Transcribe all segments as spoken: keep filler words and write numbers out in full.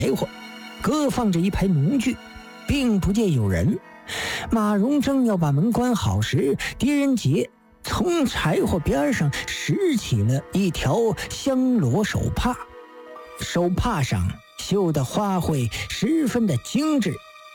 火，各放着一排农具，并不见有人。马荣正要把门关好时，狄仁杰从柴火边上拾起了一条香罗手帕，手帕上绣的花卉十分的精致。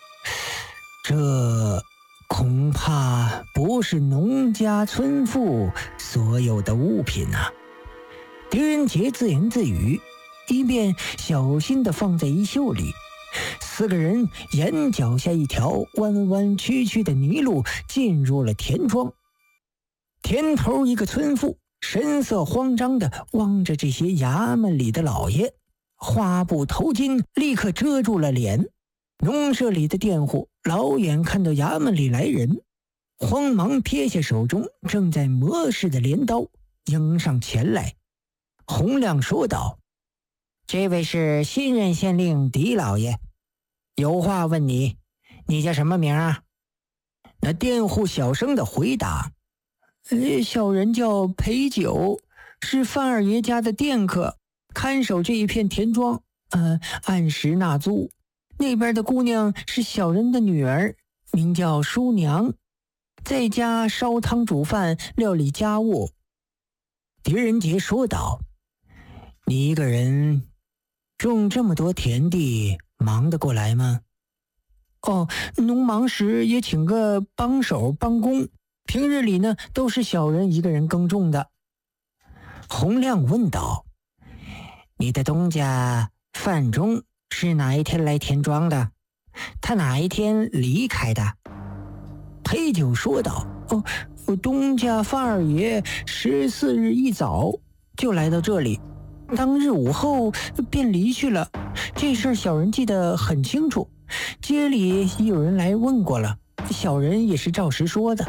这恐怕不是农家村妇所有的物品啊！狄仁杰自言自语，一边小心地放在衣袖里。四个人沿脚下一条弯弯曲曲的泥路进入了田庄。田头一个村妇神色慌张地望着这些衙门里的老爷，花布头巾立刻遮住了脸。农舍里的佃户老远看到衙门里来人，慌忙撇下手中正在磨制的镰刀，迎上前来。洪亮说道：“这位是新任县令狄老爷，有话问你，你叫什么名啊？”那佃户小声的回答：“呃，小人叫裴九，是范二爷家的佃客，看守这一片田庄，呃，按时纳租。那边的姑娘是小人的女儿，名叫淑娘，在家烧汤煮饭，料理家务。”狄仁杰说道：“你一个人种这么多田地，忙得过来吗？”“哦，农忙时也请个帮手帮工，平日里呢都是小人一个人耕种的。”洪亮问道：“你的东家范中是哪一天来田庄的？他哪一天离开的？”裴九说道：“哦，我东家范二爷十四日一早就来到这里，当日午后便离去了。这事儿小人记得很清楚，街里也有人来问过了，小人也是照实说的。”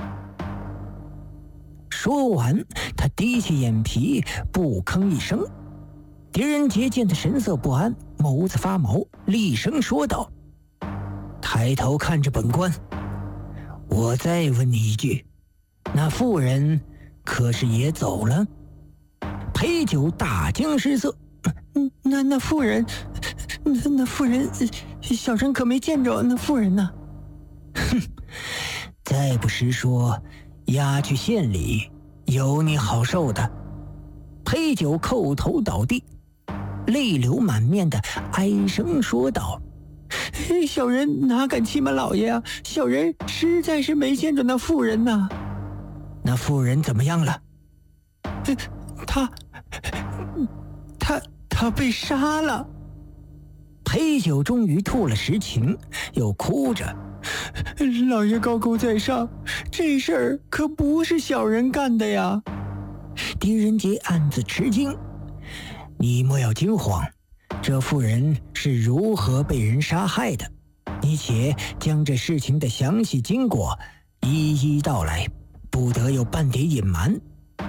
说完，他低起眼皮，不吭一声。狄仁杰见他神色不安，眸子发毛，厉声说道：“抬头看着本官，我再问你一句，那妇人可是也走了？”裴九大惊失色：“那那妇人，那那妇人，小人可没见着那妇人呢。”“哼，再不实说，押去县里，有你好受的。”裴九叩头倒地，泪流满面的哀声说道：“小人哪敢欺瞒老爷啊！小人实在是没见着那妇人呐。”“那妇人怎么样了？”“他，他，他被杀了。”裴九终于吐了实情，又哭着：“老爷高高在上，这事儿可不是小人干的呀！”狄仁杰暗自吃惊：“你莫要惊慌，这妇人是如何被人杀害的？你且将这事情的详细经过一一道来，不得有半点隐瞒。”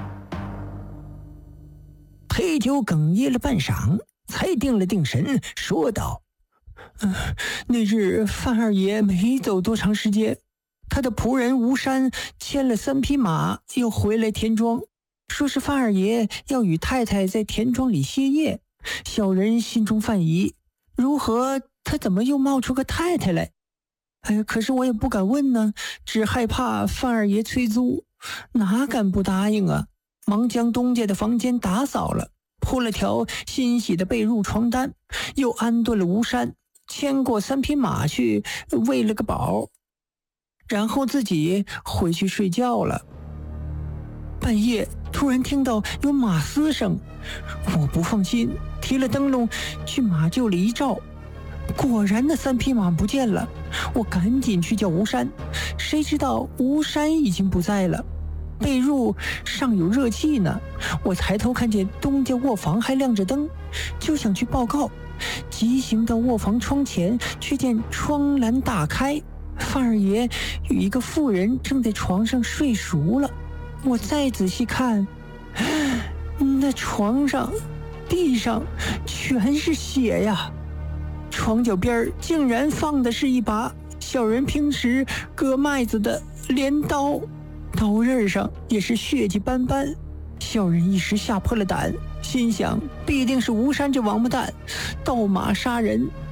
裴九哽咽了半晌，才定了定神，说道：“呃，那日范二爷没走多长时间，他的仆人吴山牵了三匹马，又回来田庄，说是范二爷要与太太在田庄里歇业。小人心中犯疑，如何他怎么又冒出个太太来？哎呀，可是我也不敢问呢，只害怕范二爷催租，哪敢不答应啊？忙将东家的房间打扫了，铺了条新洗的被褥床单，又安顿了吴山，牵过三匹马去喂了个饱，然后自己回去睡觉了。半夜突然听到有马嘶声，我不放心，提了灯笼去马厩里一照，果然那三匹马不见了。我赶紧去叫吴山，谁知道吴山已经不在了，被褥尚有热气呢。我抬头看见东家卧房还亮着灯，就想去报告，急行到卧房窗前，却见窗栏大开，范二爷与一个妇人正在床上睡熟了。我再仔细看，那床上地上全是血呀，床脚边竟然放的是一把小人平时割麦子的镰刀，刀刃上也是血迹斑斑。小人一时吓破了胆，心想必定是吴山这王八蛋盗马杀人，